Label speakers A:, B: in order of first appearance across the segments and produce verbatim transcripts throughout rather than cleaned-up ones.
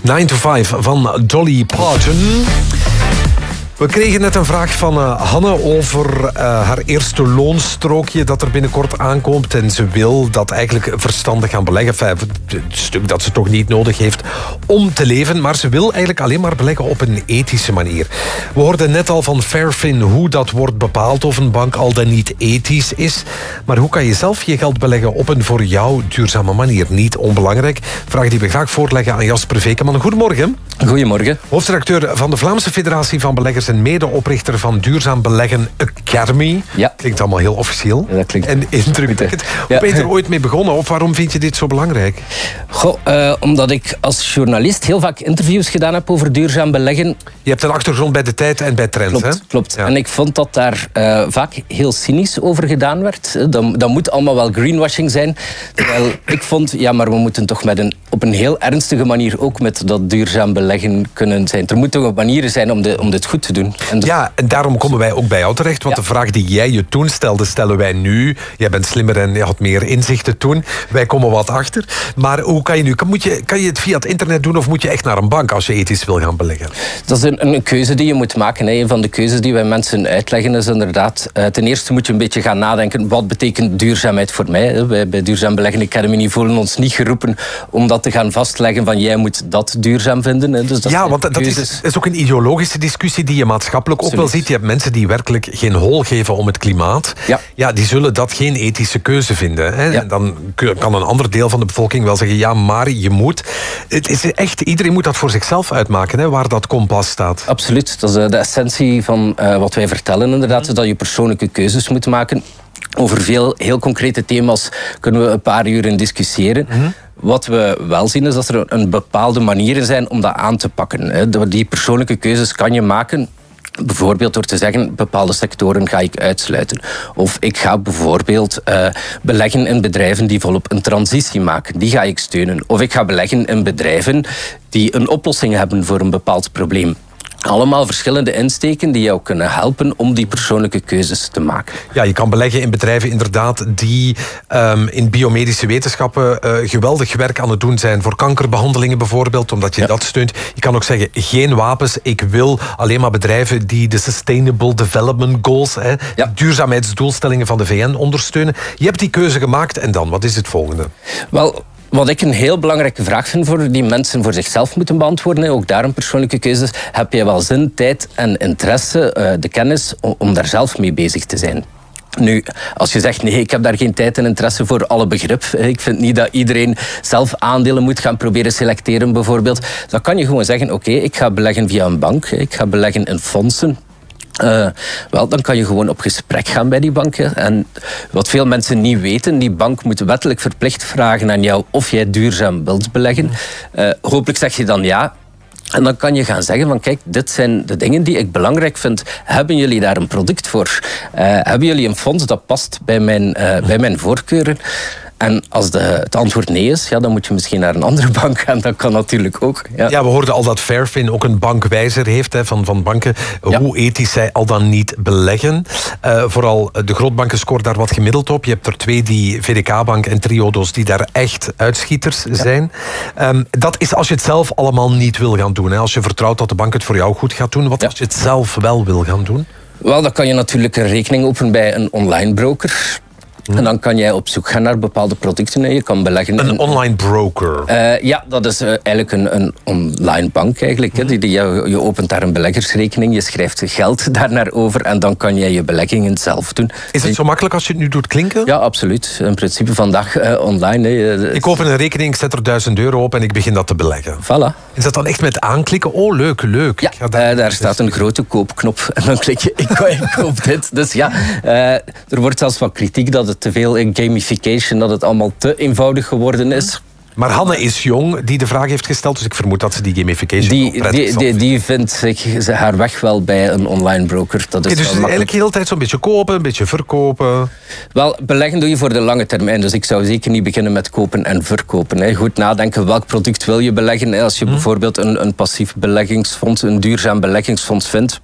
A: nine to five van Dolly Parton. We kregen net een vraag van uh, Hanne over uh, haar eerste loonstrookje dat er binnenkort aankomt. En ze wil dat eigenlijk verstandig gaan beleggen. Enfin, het stuk dat ze toch niet nodig heeft om te leven. Maar ze wil eigenlijk alleen maar beleggen op een ethische manier. We hoorden net al van Fairfin hoe dat wordt bepaald of een bank al dan niet ethisch is. Maar hoe kan je zelf je geld beleggen op een voor jou duurzame manier? Niet onbelangrijk. Vraag die we graag voorleggen aan Jasper Vekeman. Goedemorgen.
B: Goedemorgen.
A: Hoofdredacteur van de Vlaamse Federatie van Beleggers en medeoprichter van Duurzaam Beleggen Academy.
B: Ja.
A: Klinkt allemaal heel officieel.
B: Ja, dat klinkt
A: en indrukwekkend. Ja. Hoe ben je er ooit mee begonnen? Of waarom vind je dit zo belangrijk?
B: Goh, uh, omdat ik als journalist heel vaak interviews gedaan heb over duurzaam beleggen.
A: Je hebt een achtergrond bij De Tijd en bij Trends,
B: klopt,
A: hè?
B: Klopt.
A: Ja.
B: En ik vond dat daar uh, vaak heel cynisch over gedaan werd. Dat, dat moet allemaal wel greenwashing zijn. Terwijl ik vond, ja, maar we moeten toch met een, op een heel ernstige manier ook met dat duurzaam beleggen kunnen zijn. Er moeten toch manieren zijn om, de, om dit goed te doen. En
A: ja, en daarom komen wij ook bij jou terecht. Want ja. de vraag die jij je toen stelde, stellen wij nu. Jij bent slimmer en je had meer inzichten toen. Wij komen wat achter. Maar hoe kan je nu? Kan, moet je, kan je het via het internet doen of moet je echt naar een bank als je ethisch wil gaan beleggen?
B: Dat is een, een keuze die je moet maken. Hè. Een van de keuzes die wij mensen uitleggen is inderdaad... Uh, ten eerste moet je een beetje gaan nadenken. Wat betekent duurzaamheid voor mij? Hè. Wij bij Duurzaam Beleggen Academy voelen ons niet geroepen om dat te gaan vastleggen van jij moet dat duurzaam vinden. Hè. Dus dat
A: ja, want dat is, is ook een ideologische discussie die je maatschappelijk ook wel ziet. Je hebt mensen die werkelijk geen hol geven om het klimaat. Ja. Ja, die zullen dat geen ethische keuze vinden. Hè. Ja. Dan kan een ander deel van de bevolking wel zeggen, ja, maar je moet. Het is echt, iedereen moet dat voor zichzelf uitmaken, hè, waar dat kompas staat.
B: Absoluut. Dat is de essentie van uh, wat wij vertellen inderdaad, mm. is dat je persoonlijke keuzes moet maken. Over veel heel concrete thema's kunnen we een paar uur in discussiëren. Mm. Wat we wel zien is dat er een bepaalde manieren zijn om dat aan te pakken. Die persoonlijke keuzes kan je maken. Bijvoorbeeld door te zeggen, bepaalde sectoren ga ik uitsluiten. Of ik ga bijvoorbeeld uh, beleggen in bedrijven die volop een transitie maken. Die ga ik steunen. Of ik ga beleggen in bedrijven die een oplossing hebben voor een bepaald probleem. Allemaal verschillende insteken die jou kunnen helpen om die persoonlijke keuzes te maken.
A: Ja, je kan beleggen in bedrijven inderdaad die um, in biomedische wetenschappen uh, geweldig werk aan het doen zijn. Voor kankerbehandelingen bijvoorbeeld, omdat je ja. dat steunt. Je kan ook zeggen, geen wapens. Ik wil alleen maar bedrijven die de Sustainable Development Goals, hè, ja. de duurzaamheidsdoelstellingen van de V N ondersteunen. Je hebt die keuze gemaakt en dan, wat is het volgende?
B: Wel... Wat ik een heel belangrijke vraag vind voor die mensen voor zichzelf moeten beantwoorden, ook daar een persoonlijke keuze, heb je wel zin, tijd en interesse, de kennis om daar zelf mee bezig te zijn? Nu, als je zegt, nee, ik heb daar geen tijd en interesse voor alle begrip. Ik vind niet dat iedereen zelf aandelen moet gaan proberen selecteren, bijvoorbeeld. Dan kan je gewoon zeggen, oké, okay, ik ga beleggen via een bank, ik ga beleggen in fondsen. Uh, wel, dan kan je gewoon op gesprek gaan bij die banken. En wat veel mensen niet weten, die bank moet wettelijk verplicht vragen aan jou of jij duurzaam wilt beleggen. Uh, hopelijk zeg je dan ja. En dan kan je gaan zeggen van kijk, dit zijn de dingen die ik belangrijk vind. Hebben jullie daar een product voor? Uh, hebben jullie een fonds dat past bij mijn, uh, bij mijn voorkeuren? En als de, het antwoord nee is, ja, dan moet je misschien naar een andere bank gaan. Dat kan natuurlijk ook. Ja,
A: ja we hoorden al dat Fairfin ook een bankwijzer heeft hè, van, van banken. Ja. Hoe ethisch zij al dan niet beleggen. Uh, vooral de grootbanken scoren daar wat gemiddeld op. Je hebt er twee, die V D K-bank en Triodos, die daar echt uitschieters ja. zijn. Um, dat is als je het zelf allemaal niet wil gaan doen. Hè. Als je vertrouwt dat de bank het voor jou goed gaat doen. Wat ja. als je het zelf wel wil gaan doen?
B: Wel, dan kan je natuurlijk een rekening openen bij een online broker. En dan kan jij op zoek gaan naar bepaalde producten. Je kan beleggen
A: een
B: in,
A: online broker?
B: Uh, ja, dat is uh, eigenlijk een, een online bank. Eigenlijk, mm. hè. Die, je, je opent daar een beleggersrekening, je schrijft geld daarnaar over en dan kan jij je beleggingen zelf doen.
A: Is het zo makkelijk als je het nu doet klinken?
B: Ja, absoluut. In principe vandaag uh, online. Hè.
A: Ik open een rekening, ik zet er duizend euro op en ik begin dat te beleggen.
B: Voilà.
A: Is dat dan echt met aanklikken? Oh, leuk, leuk.
B: Ja,
A: ik daar...
B: Uh, daar staat een grote koopknop en dan klik je, ik, ik koop dit. Dus ja, uh, er wordt zelfs wat kritiek dat het te veel in gamification, dat het allemaal te eenvoudig geworden is.
A: Maar Hanne is jong, die de vraag heeft gesteld, dus ik vermoed dat ze die gamification
B: die, die, die, die vindt zich haar weg wel bij een online broker. Dat is
A: okay, dus eigenlijk de hele tijd zo'n beetje kopen, een beetje verkopen?
B: Wel, beleggen doe je voor de lange termijn, dus ik zou zeker niet beginnen met kopen en verkopen. Hè. Goed nadenken, welk product wil je beleggen? Als je hmm. bijvoorbeeld een, een passief beleggingsfonds, een duurzaam beleggingsfonds vindt,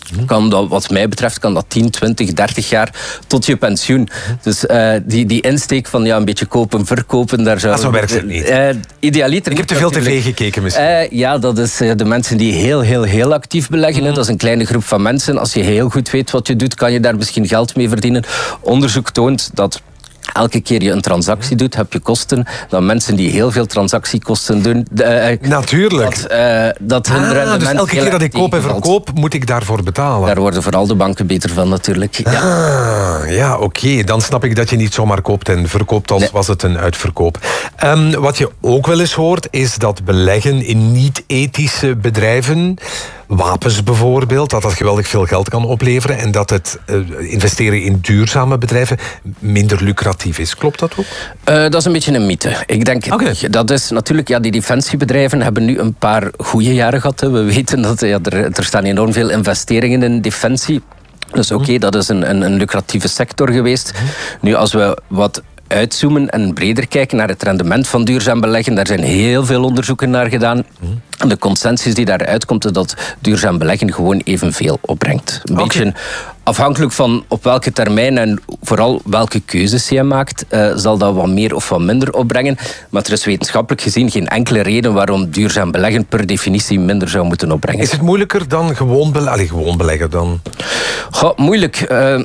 B: kan dat, wat mij betreft, kan dat tien, twintig, dertig jaar tot je pensioen. Dus uh, die, die insteek van ja, een beetje kopen, verkopen, daar zou...
A: Ah, zo werkt het niet.
B: Uh, idealiter
A: Ik heb te veel tv gekeken misschien.
B: Uh, ja, dat is uh, de mensen die heel, heel, heel actief beleggen. Mm. Dat is een kleine groep van mensen. Als je heel goed weet wat je doet, kan je daar misschien geld mee verdienen. Onderzoek toont dat elke keer je een transactie doet, heb je kosten. Dan mensen die heel veel transactiekosten doen... Uh,
A: Natuurlijk.
B: Dat, uh, dat hun
A: ah,
B: rendement
A: dus elke keer dat ik koop en verkoop, moet ik daarvoor betalen.
B: Daar worden vooral de banken beter van natuurlijk. Ja,
A: ah, ja oké. Okay. Dan snap ik dat je niet zomaar koopt en verkoopt als nee. was het een uitverkoop. Um, wat je ook wel eens hoort, is dat beleggen in niet-ethische bedrijven... wapens bijvoorbeeld, dat dat geweldig veel geld kan opleveren en dat het uh, investeren in duurzame bedrijven minder lucratief is. Klopt dat ook?
B: Uh, dat is een beetje een mythe. Ik denk, okay. dat is natuurlijk, ja, die defensiebedrijven hebben nu een paar goede jaren gehad. Hè. We weten dat ja, er, er staan enorm veel investeringen in defensie. Dus oké, okay, dat is een, een, een lucratieve sector geweest. Nu, als we wat uitzoomen en breder kijken naar het rendement van duurzaam beleggen. Daar zijn heel veel onderzoeken naar gedaan. Mm. En de consensus die daaruit komt is dat duurzaam beleggen gewoon evenveel opbrengt. Een okay. beetje afhankelijk van op welke termijn en vooral welke keuzes je maakt, uh, zal dat wat meer of wat minder opbrengen. Maar er is wetenschappelijk gezien geen enkele reden waarom duurzaam beleggen per definitie minder zou moeten opbrengen.
A: Is het moeilijker dan gewoon, be- Allee, gewoon beleggen dan?
B: Goh, moeilijk. Uh,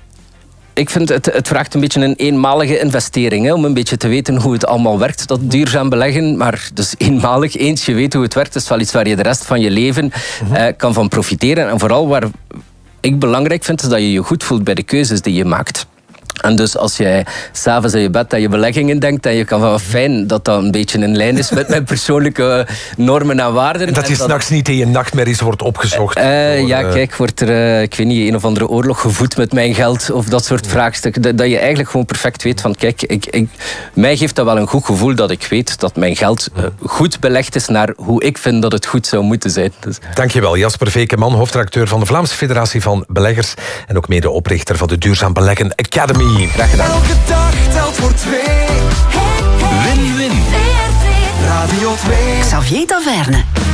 B: Ik vind het, het vraagt een beetje een eenmalige investering. Hè, om een beetje te weten hoe het allemaal werkt, dat duurzaam beleggen. Maar dus eenmalig, eens je weet hoe het werkt, is wel iets waar je de rest van je leven uh, kan van profiteren. En vooral waar ik belangrijk vind, is dat je je goed voelt bij de keuzes die je maakt. En dus als jij s'avonds in je bed aan je beleggingen denkt, en je kan wel fijn dat dat een beetje in lijn is met mijn persoonlijke normen en waarden.
A: En dat je s'nachts niet in je nachtmerries wordt opgezocht.
B: Uh, door, ja, uh... kijk, wordt er, uh, ik weet niet, een of andere oorlog gevoed met mijn geld, of dat soort ja. vraagstukken. Dat, dat je eigenlijk gewoon perfect weet van, kijk, ik, ik, mij geeft dat wel een goed gevoel dat ik weet dat mijn geld uh, goed belegd is naar hoe ik vind dat het goed zou moeten zijn. Dus.
A: Dankjewel, Jasper Vekeman, hoofdredacteur van de Vlaamse Federatie van Beleggers en ook medeoprichter van de Duurzaam Beleggen Academy.
B: Graag gedaan.
C: Elke dag telt voor twee. Win-win. Radio twee.
D: Xavier Taverne.